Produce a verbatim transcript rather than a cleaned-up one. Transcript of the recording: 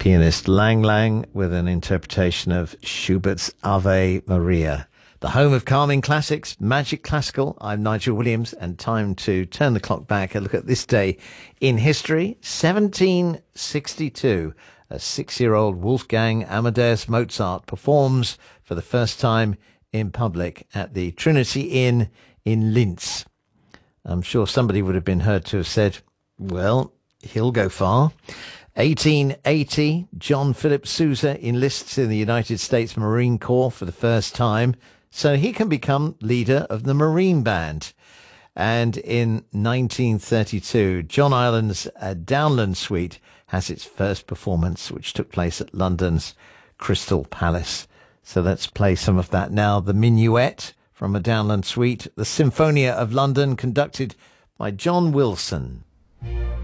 Pianist Lang Lang with an interpretation of Schubert's Ave Maria. The home of calming classics, Magic Classical. I'm Nigel Williams, and time to turn the clock back and look at this day in history. seventeen sixty-two, a six-year-old Wolfgang Amadeus Mozart performs for the first time in public at the Trinity Inn in Linz. I'm sure somebody would have been heard to have said, well, he'll go far. eighteen eighty, John Philip Sousa enlists in the United States Marine Corps for the first time, so he can become leader of the Marine Band. And in nineteen thirty-two, John Ireland's uh, Downland Suite has its first performance, which took place at London's Crystal Palace. So let's play some of that now. The Minuet from a Downland Suite, the Symphonia of London, conducted by John Wilson.